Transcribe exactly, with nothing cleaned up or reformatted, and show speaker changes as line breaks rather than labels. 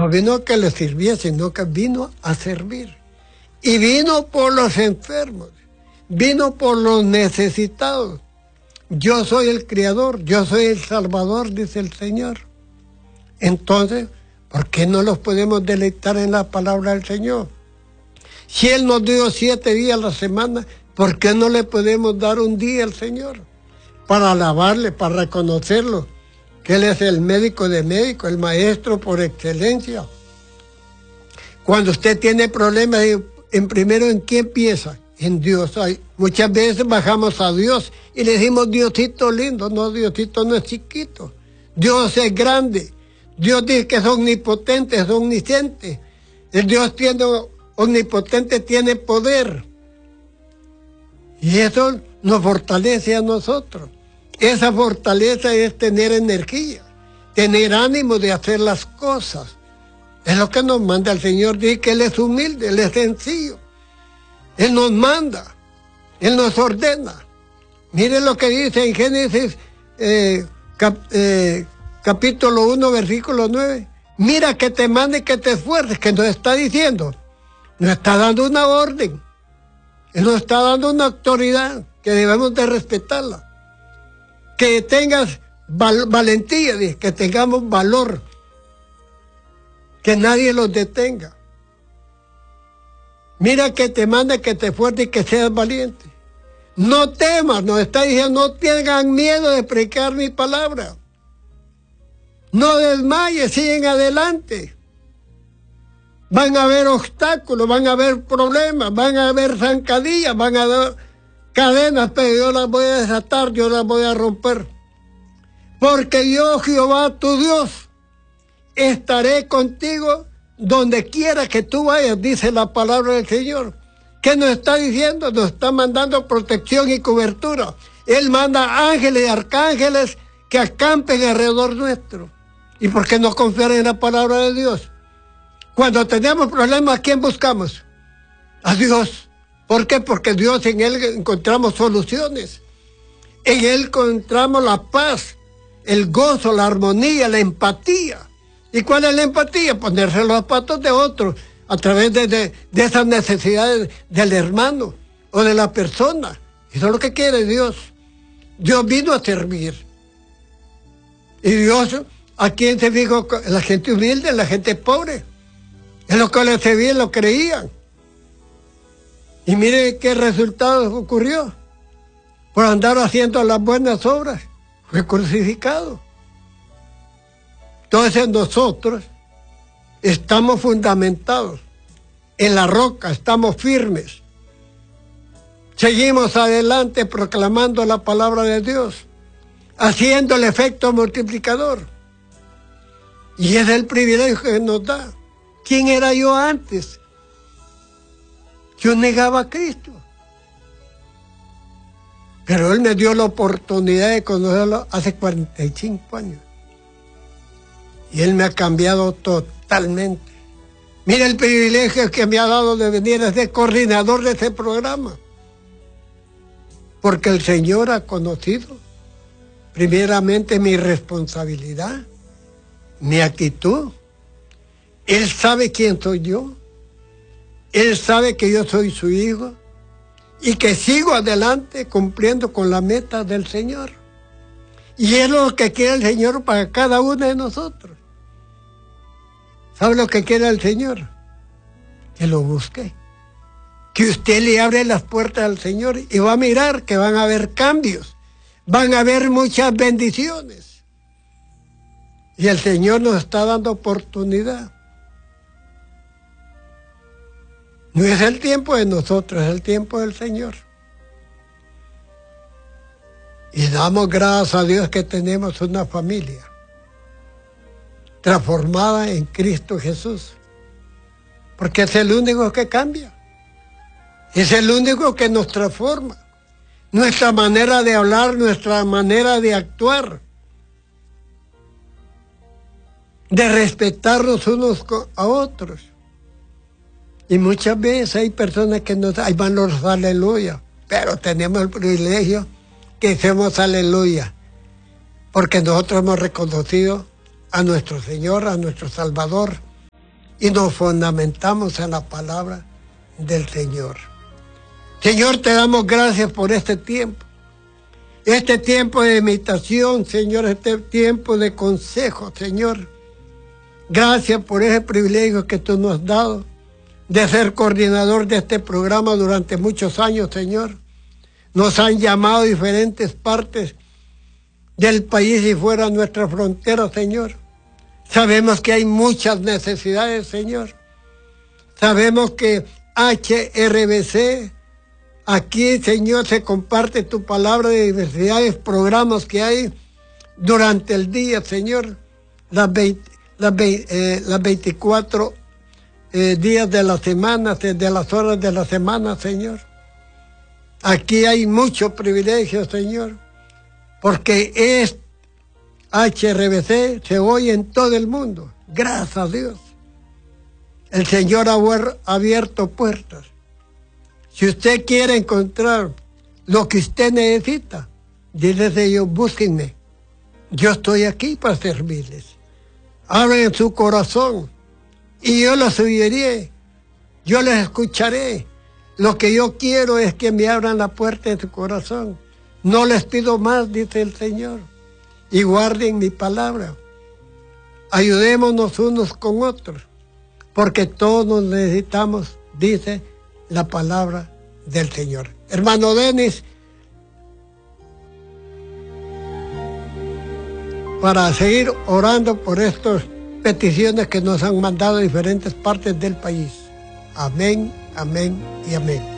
No vino a que le sirviera, sino que vino a servir. Y vino por los enfermos, vino por los necesitados. Yo soy el Creador, yo soy el Salvador, dice el Señor. Entonces, ¿por qué no los podemos deleitar en la palabra del Señor? Si Él nos dio siete días a la semana, ¿por qué no le podemos dar un día al Señor? Para alabarle, para reconocerlo, que Él es el médico de médicos, el maestro por excelencia. Cuando usted tiene problemas, en primero, ¿en quién piensa? En Dios. Hay, muchas veces bajamos a Dios y le decimos, Diosito lindo. No, Diosito no es chiquito. Dios es grande. Dios dice que es omnipotente, es omnisciente. El Dios tiene, omnipotente tiene poder. Y eso nos fortalece a nosotros. Esa fortaleza es tener energía, tener ánimo de hacer las cosas. Es lo que nos manda el Señor. Dice que Él es humilde, Él es sencillo. Él nos manda, Él nos ordena. Miren lo que dice en Génesis eh, cap, eh, capítulo uno, versículo nueve. Mira que te mande y que te esfuerces, que nos está diciendo. Nos está dando una orden. Él nos está dando una autoridad que debemos de respetarla. Que tengas val valentía, que tengamos valor. Que nadie los detenga. Mira que te manda que te esfuerces y que seas valiente. No temas, nos está diciendo, no tengan miedo de predicar mi palabra. No desmayes, siguen adelante. Van a haber obstáculos, van a haber problemas, van a haber zancadillas, van a haber cadenas, pero yo las voy a desatar, yo las voy a romper. Porque yo, Jehová, tu Dios, estaré contigo donde quiera que tú vayas, dice la palabra del Señor. ¿Qué nos está diciendo? Nos está mandando protección y cobertura. Él manda ángeles y arcángeles que acampen alrededor nuestro. ¿Y por qué no confiar en la palabra de Dios? Cuando tenemos problemas, ¿a quién buscamos? A Dios. ¿Por qué? Porque Dios, en Él encontramos soluciones. En Él encontramos la paz, el gozo, la armonía, la empatía. ¿Y cuál es la empatía? Ponerse los zapatos de otros a través de, de, de esas necesidades del hermano o de la persona. Eso es lo que quiere Dios. Dios vino a servir. Y Dios, ¿a quién se fijó? La gente humilde, la gente pobre. Es lo que le servía, lo creían. Y mire qué resultado ocurrió. Por andar haciendo las buenas obras, fue crucificado. Entonces nosotros estamos fundamentados en la roca, estamos firmes. Seguimos adelante proclamando la palabra de Dios, haciendo el efecto multiplicador. Y es el privilegio que nos da. ¿Quién era yo antes? Yo negaba a Cristo. Pero Él me dio la oportunidad de conocerlo hace cuarenta y cinco años. Y Él me ha cambiado totalmente. Mira el privilegio que me ha dado de venir a ser coordinador de ese programa. Porque el Señor ha conocido primeramente mi responsabilidad, mi actitud. Él sabe quién soy yo. Él sabe que yo soy su hijo y que sigo adelante cumpliendo con la meta del Señor. Y es lo que quiere el Señor para cada uno de nosotros. ¿Sabe lo que quiere el Señor? Que lo busque. Que usted le abre las puertas al Señor y va a mirar que van a haber cambios. Van a haber muchas bendiciones. Y el Señor nos está dando oportunidad. No es el tiempo de nosotros, es el tiempo del Señor. Y damos gracias a Dios que tenemos una familia transformada en Cristo Jesús. Porque es el único que cambia. Es el único que nos transforma. Nuestra manera de hablar, nuestra manera de actuar. De respetarnos unos a otros. Y muchas veces hay personas que nos, ahí van los aleluya, pero tenemos el privilegio que hacemos aleluya, porque nosotros hemos reconocido a nuestro Señor, a nuestro Salvador, y nos fundamentamos en la palabra del Señor. Señor, te damos gracias por este tiempo. Este tiempo de imitación, Señor, este tiempo de consejo, Señor. Gracias por ese privilegio que tú nos has dado de ser coordinador de este programa durante muchos años, Señor. Nos han llamado a diferentes partes del país y fuera de nuestra frontera, Señor. Sabemos que hay muchas necesidades, Señor. Sabemos que H R B C, aquí, Señor, se comparte tu palabra de diversidades, programas que hay durante el día, Señor. Las, veinte, las, veinte, eh, las veinticuatro eh, días de la semana, de las horas de la semana, Señor. Aquí hay muchos privilegios, Señor, porque es H R B C se oye en todo el mundo. Gracias a Dios. El Señor ha abierto puertas. Si usted quiere encontrar lo que usted necesita, dile a ellos, búsquenme. Yo estoy aquí para servirles. Abren su corazón y yo los oiré. Yo les escucharé. Lo que yo quiero es que me abran la puerta de su corazón. No les pido más, dice el Señor. Y guarden mi palabra. Ayudémonos unos con otros, porque todos nos necesitamos, dice la palabra del Señor. Hermano Denis, para seguir orando por estas peticiones que nos han mandado a diferentes partes del país. Amén, amén y amén.